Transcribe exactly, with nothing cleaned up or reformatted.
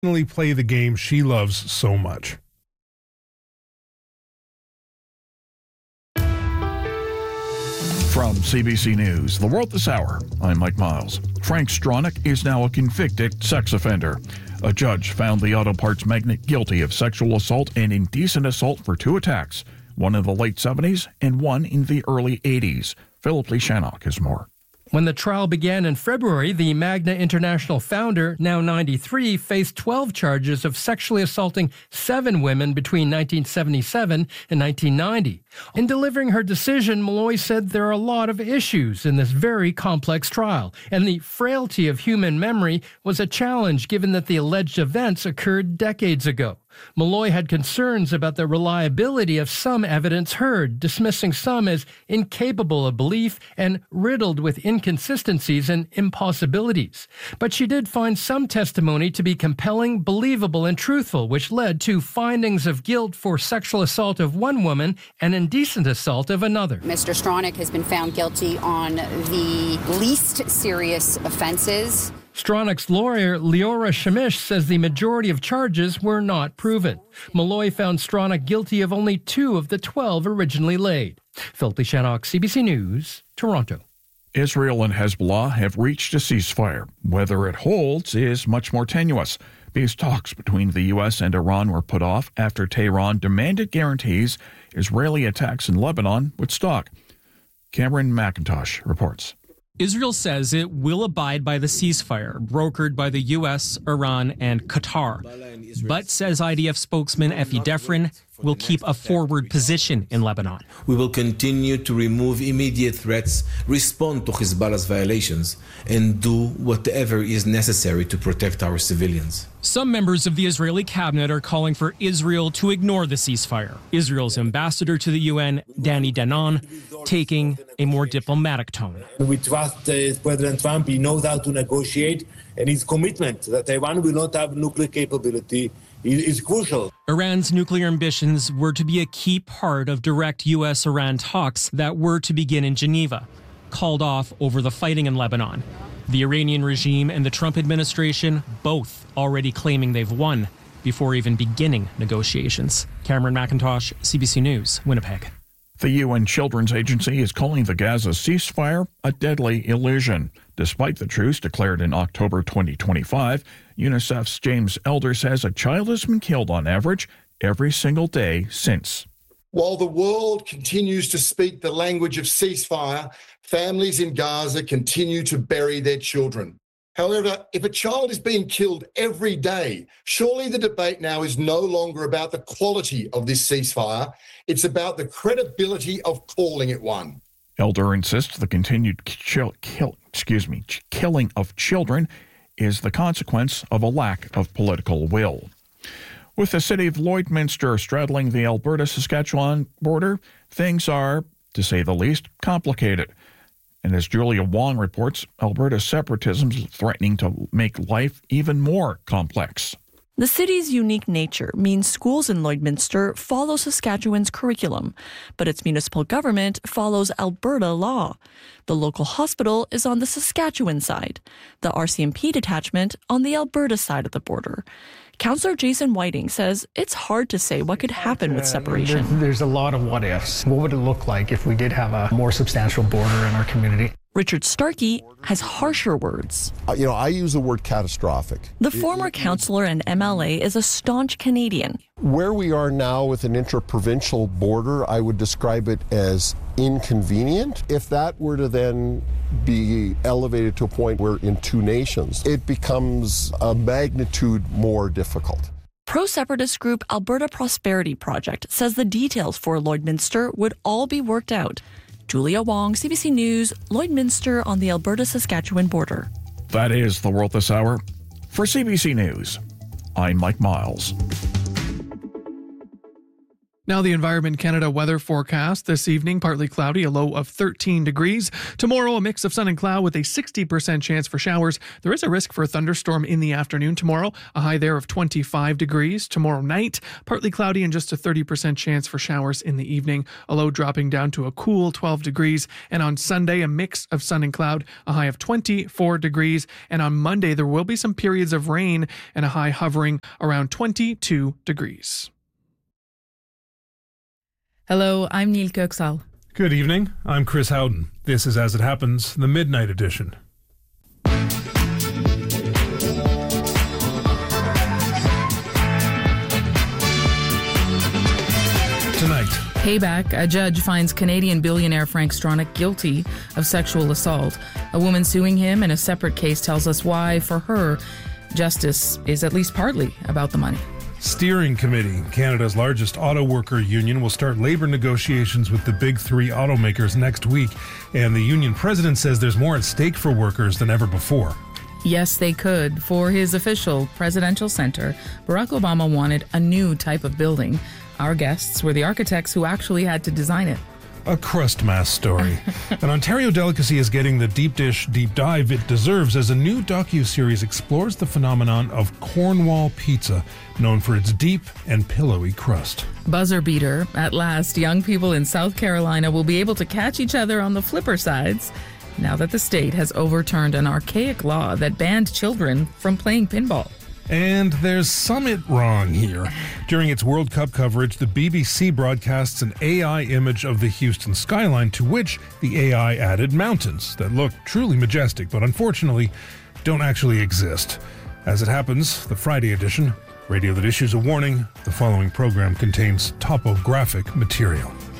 play the game she loves so much. From C B C News, The World This Hour, I'm Mike Miles. Frank Stronach is now a convicted sex offender. A judge found the auto parts magnate guilty of sexual assault and indecent assault for two attacks, one in the late seventies and one in the early eighties. Philip Lee Shannock has more. When the trial began in February, the Magna International founder, now ninety-three, faced twelve charges of sexually assaulting seven women between nineteen seventy-seven and nineteen ninety. In delivering her decision, Malloy said there are a lot of issues in this very complex trial, and the frailty of human memory was a challenge given that the alleged events occurred decades ago. Malloy had concerns about the reliability of some evidence heard, dismissing some as incapable of belief and riddled with inconsistencies and impossibilities. But she did find some testimony to be compelling, believable, and truthful, which led to findings of guilt for sexual assault of one woman and indecent assault of another. Mister Stronach has been found guilty on the least serious offenses. Stronach's lawyer, Leora Shamish, says the majority of charges were not proven. Malloy found Stronach guilty of only two of the twelve originally laid. Philip Lee Shannock, C B C News, Toronto. Israel and Hezbollah have reached a ceasefire. Whether it holds is much more tenuous. Peace talks between the U S and Iran were put off after Tehran demanded guarantees Israeli attacks in Lebanon would stop. Cameron McIntosh reports. Israel says it will abide by the ceasefire brokered by the U S, Iran, and Qatar, but says I D F spokesman Effie Defrin will keep a forward position in Lebanon. We will continue to remove immediate threats, respond to Hezbollah's violations, and do whatever is necessary to protect our civilians. Some members of the Israeli cabinet are calling for Israel to ignore the ceasefire. Israel's ambassador to the U N, Danny Danon, taking a more diplomatic tone. We trust uh, President Trump. He knows how to negotiate, and his commitment that Iran will not have nuclear capability is, is crucial. Iran's nuclear ambitions were to be a key part of direct U S-Iran talks that were to begin in Geneva, called off over the fighting in Lebanon. The Iranian regime and the Trump administration both already claiming they've won before even beginning negotiations. Cameron McIntosh, C B C News, Winnipeg. The U N Children's Agency is calling the Gaza ceasefire a deadly illusion. Despite the truce declared in October twenty twenty-five, UNICEF's James Elder says a child has been killed on average every single day since. While the world continues to speak the language of ceasefire, families in Gaza continue to bury their children. However, if a child is being killed every day, surely the debate now is no longer about the quality of this ceasefire. It's about the credibility of calling it one. Elder insists the continued kill, kill, excuse me, killing of children is the consequence of a lack of political will. With the city of Lloydminster straddling the Alberta-Saskatchewan border, things are, to say the least, complicated. And as Julia Wong reports, Alberta's separatism is threatening to make life even more complex. The city's unique nature means schools in Lloydminster follow Saskatchewan's curriculum, but its municipal government follows Alberta law. The local hospital is on the Saskatchewan side, the R C M P detachment on the Alberta side of the border. Councillor Jason Whiting says it's hard to say what could happen with separation. There's, there's a lot of what ifs. What would it look like if we did have a more substantial border in our community? Richard Starkey has harsher words. Uh, you know, I use the word catastrophic. The former councillor and M L A is a staunch Canadian. Where we are now with an inter-provincial border, I would describe it as inconvenient. If that were to then be elevated to a point where in two nations, it becomes a magnitude more difficult. Pro-separatist group Alberta Prosperity Project says the details for Lloydminster would all be worked out. Julia Wong, C B C News, Lloydminster on the Alberta-Saskatchewan border. That is The World This Hour. For C B C News, I'm Mike Miles. Now the Environment Canada weather forecast. This evening, partly cloudy, a low of thirteen degrees. Tomorrow, a mix of sun and cloud with a sixty percent chance for showers. There is a risk for a thunderstorm in the afternoon tomorrow, a high there of twenty-five degrees. Tomorrow night, partly cloudy and just a thirty percent chance for showers in the evening, a low dropping down to a cool twelve degrees. And on Sunday, a mix of sun and cloud, a high of twenty-four degrees. And on Monday, there will be some periods of rain and a high hovering around twenty-two degrees. Hello, I'm Neil Köksal. Good evening. I'm Chris Howden. This is As It Happens, the Midnight Edition. Tonight. Payback. A judge finds Canadian billionaire Frank Stronach guilty of sexual assault. A woman suing him in a separate case tells us why, for her, justice is at least partly about the money. Steering Committee, Canada's largest auto worker union, will start labor negotiations with the big three automakers next week, and the union president says there's more at stake for workers than ever before. Yes, they could. For his official presidential center, Barack Obama wanted a new type of building. Our guests were the architects who actually had to design it. A crust mass story. An Ontario delicacy is getting the deep dish deep dive it deserves as a new docu-series explores the phenomenon of Cornwall pizza, known for its deep and pillowy crust. Buzzer beater. At last, young people in South Carolina will be able to catch each other on the flipper sides now that the state has overturned an archaic law that banned children from playing pinball. And there's something wrong here. During its World Cup coverage, the B B C broadcasts an A I image of the Houston skyline, to which the A I added mountains that look truly majestic, but unfortunately don't actually exist. As it happens, the Friday edition, radio that issues a warning, the following program contains topographic material.